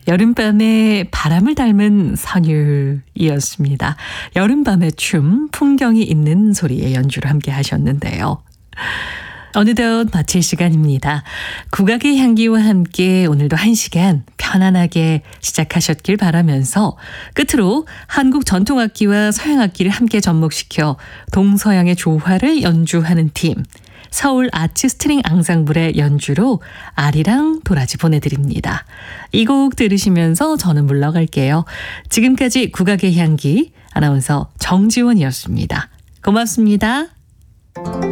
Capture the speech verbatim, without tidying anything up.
여름밤의 바람을 닮은 선율이었습니다. 여름밤의 춤, 풍경이 있는 소리의 연주를 함께 하셨는데요. 어느덧 마칠 시간입니다. 국악의 향기와 함께 오늘도 한 시간 편안하게 시작하셨길 바라면서 끝으로 한국 전통악기와 서양악기를 함께 접목시켜 동서양의 조화를 연주하는 팀 서울 아츠 스트링 앙상블의 연주로 아리랑 도라지 보내드립니다. 이 곡 들으시면서 저는 물러갈게요. 지금까지 국악의 향기 아나운서 정지원이었습니다. 고맙습니다.